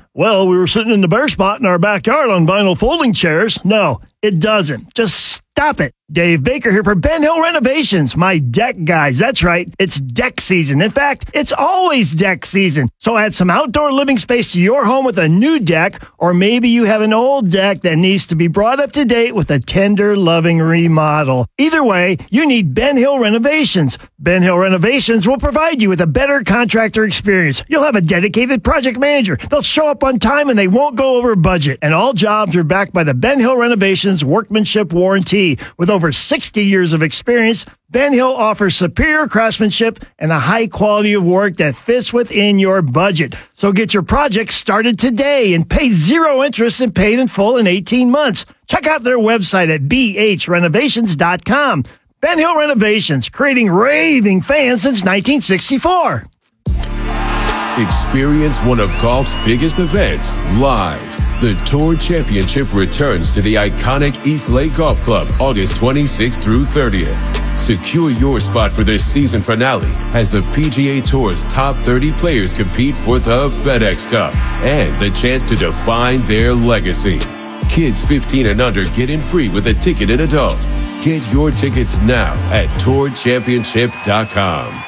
Well, we were sitting in the bare spot in our backyard on vinyl folding chairs. No, it doesn't. Just stop it. Dave Baker here for Ben Hill Renovations, my deck guys. That's right. It's deck season. In fact, it's always deck season. So add some outdoor living space to your home with a new deck, or maybe you have an old deck that needs to be brought up to date with a tender, loving remodel. Either way, you need Ben Hill Renovations. Ben Hill Renovations will provide you with a better contractor experience. You'll have a dedicated project manager. They'll show up on time and they won't go over budget. And all jobs are backed by the Ben Hill Renovations Workmanship Warranty. With over sixty years of experience, Ben Hill offers superior craftsmanship and a high quality of work that fits within your budget. So get your project started today and pay zero interest and paid in full in eighteen months. Check out their website at b h renovations dot com. Ben Hill Renovations, creating raving fans since nineteen sixty-four. Experience one of golf's biggest events live. The Tour Championship returns to the iconic East Lake Golf Club August twenty-sixth through thirtieth. Secure your spot for this season finale as the P G A Tour's top thirty players compete for the FedEx Cup and the chance to define their legacy. Kids fifteen and under get in free with a ticketed adult. Get your tickets now at tour championship dot com.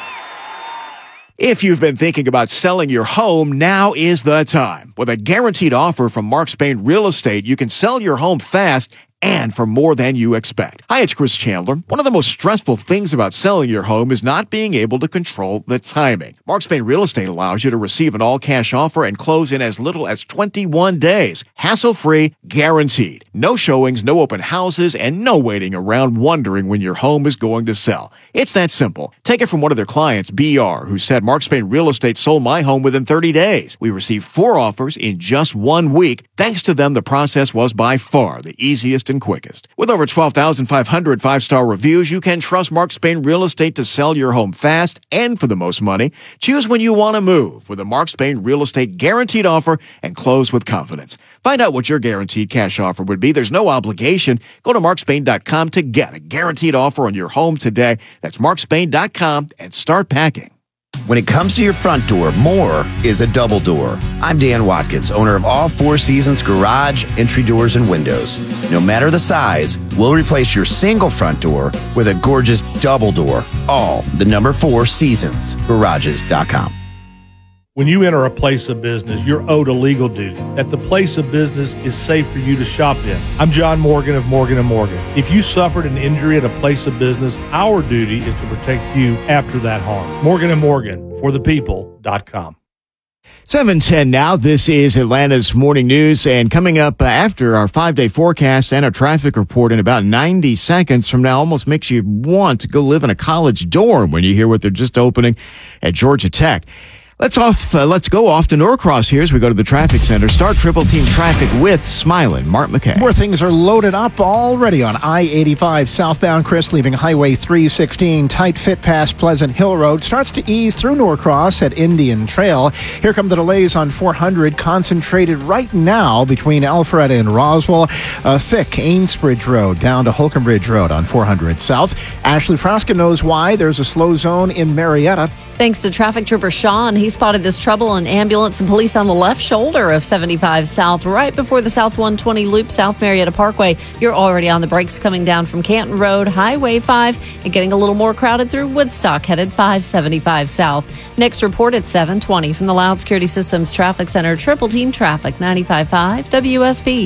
If you've been thinking about selling your home, now is the time. With a guaranteed offer from Mark Spain Real Estate, you can sell your home fast and for more than you expect. Hi, it's Chris Chandler. One of the most stressful things about selling your home is not being able to control the timing. Mark Spain Real Estate allows you to receive an all-cash offer and close in as little as twenty-one days. Hassle-free, guaranteed. No showings, no open houses, and no waiting around wondering when your home is going to sell. It's that simple. Take it from one of their clients, B R, who said Mark Spain Real Estate sold my home within thirty days. We received four offers in just one week. Thanks to them, the process was by far the easiest and quickest. With over twelve thousand five hundred five-star reviews, you can trust Mark Spain Real Estate to sell your home fast and for the most money. Choose when you want to move with a Mark Spain Real Estate guaranteed offer and close with confidence. Find out what your guaranteed cash offer would be. There's no obligation. Go to mark spain dot com to get a guaranteed offer on your home today. That's mark spain dot com and start packing. When it comes to your front door, more is a double door. I'm Dan Watkins, owner of all Four Seasons garage, entry doors, and windows. No matter the size, we'll replace your single front door with a gorgeous double door. All the number Four Seasons garages dot com. When you enter a place of business, you're owed a legal duty that the place of business is safe for you to shop in. I'm John Morgan of Morgan and Morgan. If you suffered an injury at a place of business, our duty is to protect you after that harm. Morgan and Morgan, for the people dot com. seven ten now. This is Atlanta's Morning News, and coming up after our five-day forecast and a traffic report in about ninety seconds from now almost makes you want to go live in a college dorm when you hear what they're just opening at Georgia Tech. Let's off. Uh, let's go off to Norcross here as we go to the traffic center. Start Triple Team Traffic with Smiling Mark McKay. Where things are loaded up already on I eighty-five southbound, Chris, leaving Highway three sixteen. Tight fit past Pleasant Hill Road. Starts to ease through Norcross at Indian Trail. Here come the delays on four hundred, concentrated right now between Alpharetta and Roswell. Uh, thick Ainsbridge Road down to Holcomb Ridge Road on four hundred south. Ashley Frasca knows why. There's a slow zone in Marietta. Thanks to traffic trooper Sean, he spotted this trouble. An ambulance and police on the left shoulder of seventy-five South, right before the South one twenty loop, South Marietta Parkway. You're already on the brakes coming down from Canton Road, Highway five, and getting a little more crowded through Woodstock, headed five seventy-five South. Next report at seven twenty from the Loud Security Systems Traffic Center. Triple Team Traffic, ninety-five point five W S B.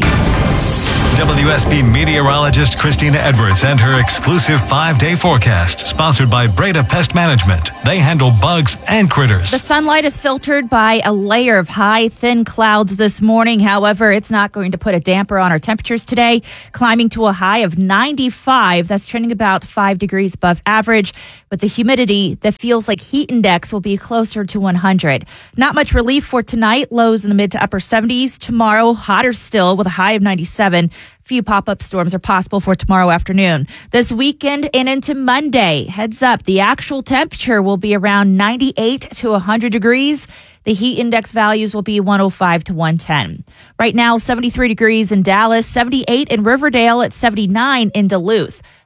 W S B meteorologist Christina Edwards and her exclusive five-day forecast, sponsored by Breda Pest Management. They handle bugs and critters. The sunlight is filtered by a layer of high, thin clouds this morning. However, it's not going to put a damper on our temperatures today, climbing to a high of ninety-five. That's trending about five degrees above average. With the humidity that feels like heat index will be closer to one hundred. Not much relief for tonight. Lows in the mid to upper seventies. Tomorrow, hotter still with a high of ninety-seven. Few pop-up storms are possible for tomorrow afternoon. This weekend and into Monday, heads up, the actual temperature will be around ninety-eight to one hundred degrees. The heat index values will be one oh five to one ten. Right now, seventy-three degrees in Dallas, seventy-eight in Riverdale, at seventy-nine in Duluth.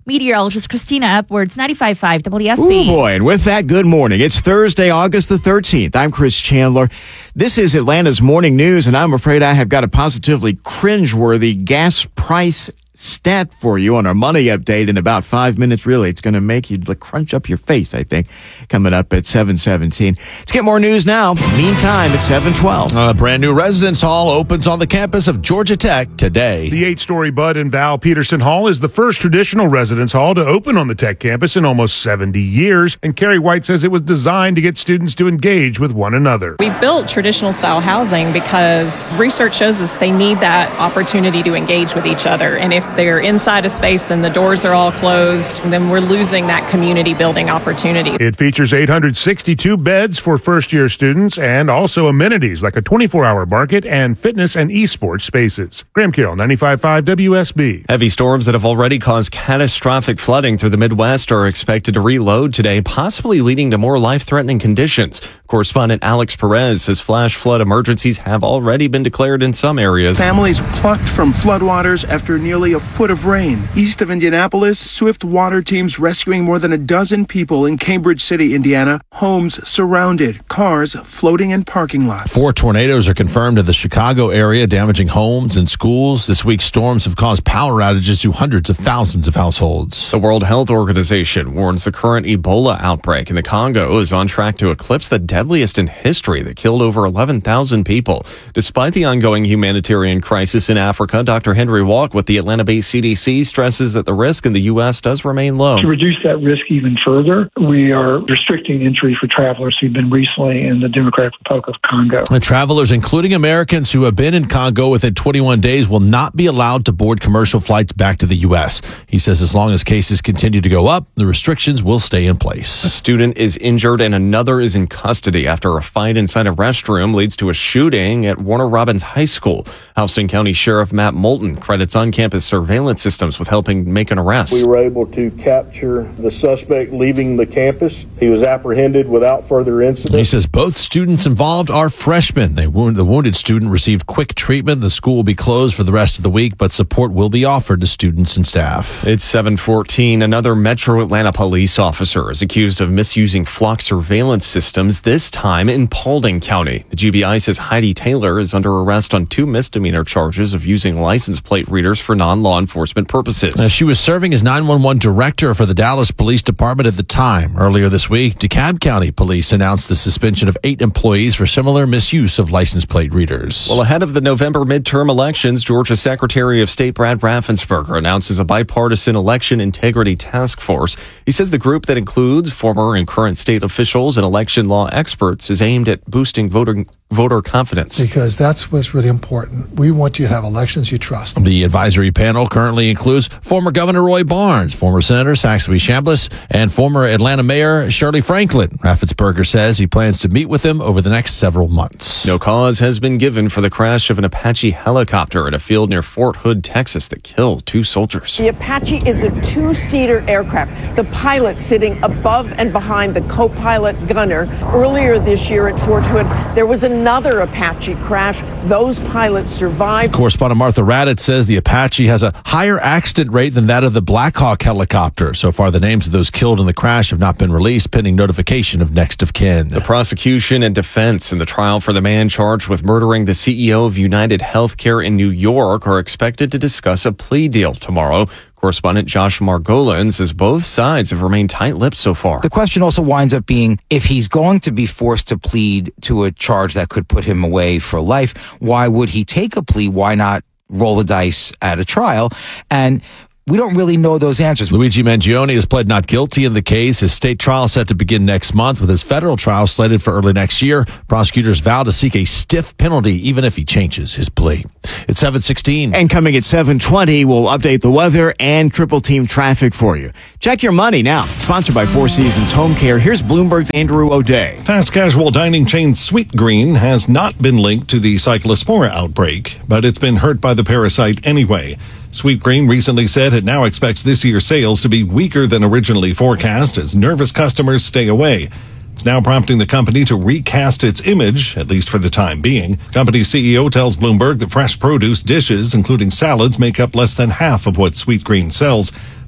Meteorologist Christina Edwards, ninety-five point five W S B. Oh boy, and with that, good morning. It's Thursday, August the thirteenth. I'm Chris Chandler. This is Atlanta's Morning News, and I'm afraid I have got a positively cringeworthy gas price stat for you on our money update in about five minutes. Really, it's going to make you crunch up your face, I think, coming up at seven seventeen. Let's get more news now. Meantime, it's seven twelve. A brand new residence hall opens on the campus of Georgia Tech today. The eight-story Bud and Val Peterson Hall is the first traditional residence hall to open on the Tech campus in almost seventy years, and Carrie White says it was designed to get students to engage with one another. We built traditional style housing because research shows us they need that opportunity to engage with each other, and if they're inside a space and the doors are all closed, then we're losing that community building opportunity. It features eight hundred sixty-two beds for first-year students and also amenities like a twenty-four hour market and fitness and esports spaces. Graham Carroll, ninety-five point five W S B. Heavy storms that have already caused catastrophic flooding through the Midwest are expected to reload today, possibly leading to more life-threatening conditions. Correspondent Alex Perez says flash flood emergencies have already been declared in some areas. Families plucked from floodwaters after nearly a foot of rain. East of Indianapolis, swift water teams rescuing more than a dozen people in Cambridge City, Indiana. Homes surrounded, cars floating in parking lots. Four tornadoes are confirmed in the Chicago area, damaging homes and schools. This week's storms have caused power outages to hundreds of thousands of households. The World Health Organization warns the current Ebola outbreak in the Congo is on track to eclipse the deadliest in history that killed over eleven thousand people. Despite the ongoing humanitarian crisis in Africa, Doctor Henry Walk with the Atlanta-based C D C stresses that the risk in the U S does remain low. To reduce that risk even further, we are restricting entry for travelers who've been recently in the Democratic Republic of Congo. And travelers, including Americans who have been in Congo within twenty-one days, will not be allowed to board commercial flights back to the U S. He says as long as cases continue to go up, the restrictions will stay in place. A student is injured and another is in custody after a fight inside a restroom leads to a shooting at Warner Robins High School. Houston County Sheriff Matt Moulton credits on-campus surveillance systems with helping make an arrest. We were able to capture the suspect leaving the campus. He was apprehended without further incident. He says both students involved are freshmen. They wound, the wounded student received quick treatment. The school will be closed for the rest of the week, but support will be offered to students and staff. It's seven fourteen. Another Metro Atlanta police officer is accused of misusing flock surveillance systems, this time in Paulding County. The G B I says Heidi Taylor is under arrest on two misdemeanor charges of using license plate readers for non-law enforcement purposes. Uh, she was serving as nine one one director for the Dallas Police Department at the time. Earlier this week, DeKalb County Police announced the suspension of eight employees for similar misuse of license plate readers. Well, ahead of the November midterm elections, Georgia Secretary of State Brad Raffensperger announces a bipartisan election integrity task force. He says the group that includes former and current state officials and election law experts is aimed at boosting voter voter confidence. Because that's what's really important. We want you to have elections you trust. The advisory panel currently includes former Governor Roy Barnes, former Senator Saxby Chambliss, and former Atlanta Mayor Shirley Franklin. Raffensperger says he plans to meet with them over the next several months. No cause has been given for the crash of an Apache helicopter at a field near Fort Hood, Texas that killed two soldiers. The Apache is a two-seater aircraft. The pilot sitting above and behind the co-pilot gunner. Earlier this year at Fort Hood, there was a Another Apache crash. Those pilots survived. Correspondent Martha Raddatz says the Apache has a higher accident rate than that of the Black Hawk helicopter. So far, the names of those killed in the crash have not been released, pending notification of next of kin. The prosecution and defense in the trial for the man charged with murdering the C E O of United Healthcare in New York are expected to discuss a plea deal tomorrow. Correspondent Josh Margolin says both sides have remained tight-lipped so far. The question also winds up being, if he's going to be forced to plead to a charge that could put him away for life, why would he take a plea? Why not roll the dice at a trial? And we don't really know those answers. Luigi Mangione has pled not guilty in the case. His state trial set to begin next month, with his federal trial slated for early next year. Prosecutors vow to seek a stiff penalty even if he changes his plea. It's seven sixteen. And coming at seven twenty, we'll update the weather and triple team traffic for you. Check your money now. Sponsored by Four Seasons Home Care. Here's Bloomberg's Andrew O'Day. Fast casual dining chain Sweetgreen has not been linked to the Cyclospora outbreak, but it's been hurt by the parasite anyway. Sweetgreen recently said it now expects this year's sales to be weaker than originally forecast as nervous customers stay away. It's now prompting the company to recast its image, at least for the time being. Company C E O tells Bloomberg that fresh produce dishes, including salads, make up less than half of what Sweetgreen sells.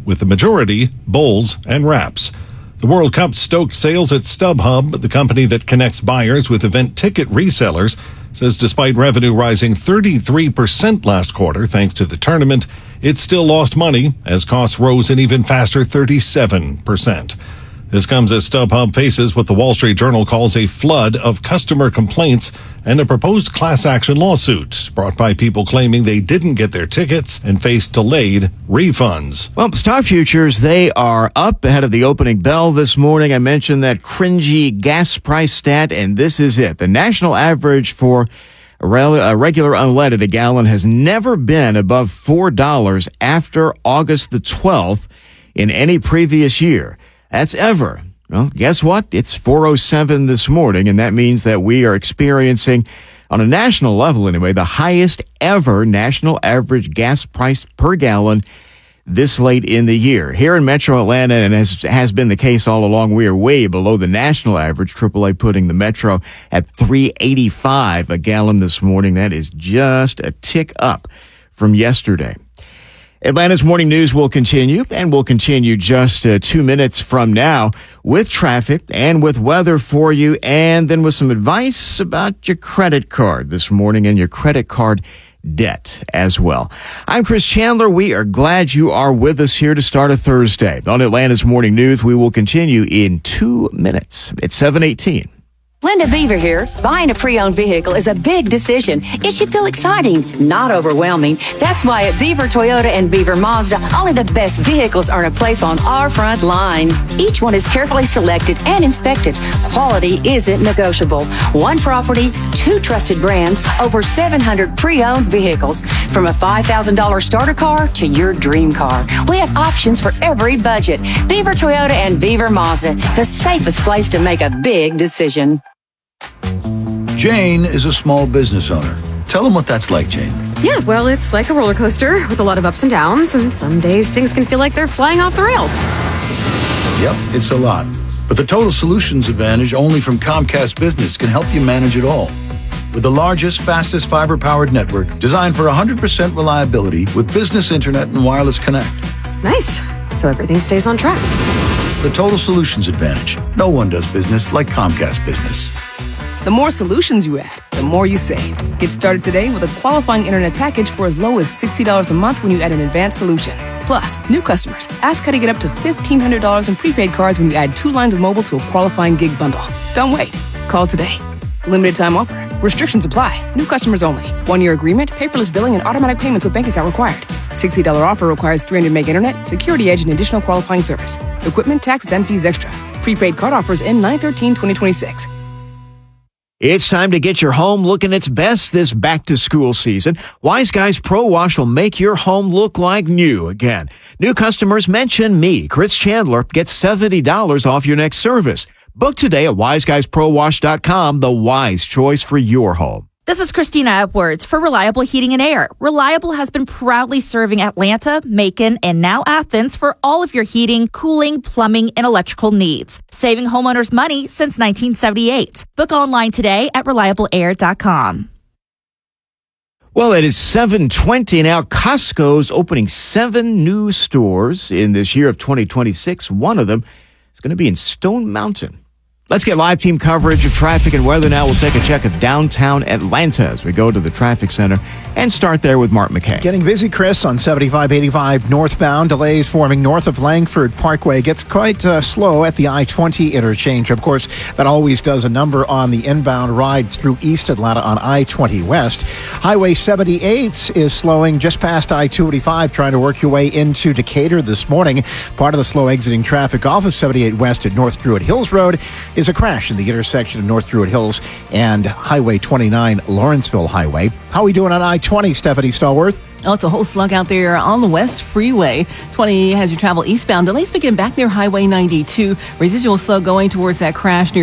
with the majority bowls and wraps. The World Cup stoked sales at StubHub, the company that connects buyers with event ticket resellers, says despite revenue rising thirty-three percent last quarter thanks to the tournament, it still lost money as costs rose an even faster thirty-seven percent. This comes as StubHub faces what the Wall Street Journal calls a flood of customer complaints and a proposed class action lawsuit brought by people claiming they didn't get their tickets and faced delayed refunds. Well, stock futures, they are up ahead of the opening bell this morning. I mentioned that cringy gas price stat, and this is it. The national average for a regular unleaded a gallon has never been above four dollars after August the twelfth in any previous year. That's ever. Well, guess what? It's four oh seven this morning, and that means that we are experiencing, on a national level anyway, the highest ever national average gas price per gallon this late in the year. Here in Metro Atlanta, and as has been the case all along, we are way below the national average, triple A putting the Metro at three eighty-five a gallon this morning. That is just a tick up from yesterday. Atlanta's Morning News will continue, and will continue just uh, two minutes from now with traffic and with weather for you, and then with some advice about your credit card this morning and your credit card debt as well. I'm Chris Chandler. We are glad you are with us here to start a Thursday. On Atlanta's Morning News, we will continue in two minutes. It's seven eighteen. Linda Beaver here. Buying a pre-owned vehicle is a big decision. It should feel exciting, not overwhelming. That's why at Beaver Toyota and Beaver Mazda, only the best vehicles earn a place on our front line. Each one is carefully selected and inspected. Quality isn't negotiable. One property, two trusted brands, over seven hundred pre-owned vehicles. From a five thousand dollars starter car to your dream car. We have options for every budget. Beaver Toyota and Beaver Mazda, the safest place to make a big decision. Jane is a small business owner. Tell them what that's like, Jane. Yeah, well, it's like a roller coaster with a lot of ups and downs, and some days things can feel like they're flying off the rails. Yep, it's a lot. But the Total Solutions Advantage only from Comcast Business can help you manage it all. With the largest, fastest fiber-powered network designed for one hundred percent reliability with business internet and wireless connect. Nice. So everything stays on track. The Total Solutions Advantage. No one does business like Comcast Business. The more solutions you add, the more you save. Get started today with a qualifying internet package for as low as sixty dollars a month when you add an advanced solution. Plus, new customers, ask how to get up to fifteen hundred dollars in prepaid cards when you add two lines of mobile to a qualifying gig bundle. Don't wait. Call today. Limited time offer. Restrictions apply. New customers only. One-year agreement, paperless billing, and automatic payments with bank account required. sixty dollars offer requires three hundred meg internet, security edge, and additional qualifying service. Equipment, taxes, and fees extra. Prepaid card offers end nine thirteen twenty twenty-six. It's time to get your home looking its best this back-to-school season. Wise Guys Pro Wash will make your home look like new again. New customers mention me, Chris Chandler, get seventy dollars off your next service. Book today at wise guys pro wash dot com, the wise choice for your home. This is Christina Edwards for Reliable Heating and Air. Reliable has been proudly serving Atlanta, Macon, and now Athens for all of your heating, cooling, plumbing, and electrical needs. Saving homeowners money since nineteen seventy-eight. Book online today at reliable air dot com. Well, it is seven twenty now. Costco's opening seven new stores in this year of twenty twenty-six. One of them is going to be in Stone Mountain. Let's get live team coverage of traffic and weather now. We'll take a check of downtown Atlanta as we go to the traffic center and start there with Mark McKay. Getting busy, Chris, on seventy-five eighty-five northbound. Delays forming north of Langford Parkway. Gets quite uh, slow at the I twenty interchange. Of course, that always does a number on the inbound ride through East Atlanta on I twenty West. Highway seventy-eight is slowing just past I two eighty-five, trying to work your way into Decatur this morning. Part of the slow exiting traffic off of seventy-eight West at North Druid Hills Road is a crash in the intersection of North Druid Hills and Highway twenty-nine, Lawrenceville Highway. How are we doing on I twenty, Stephanie Stallworth? Oh, it's a whole slug out there on the West Freeway. twenty has you travel eastbound. Delays begin back near Highway ninety-two. Residual slow going towards that crash near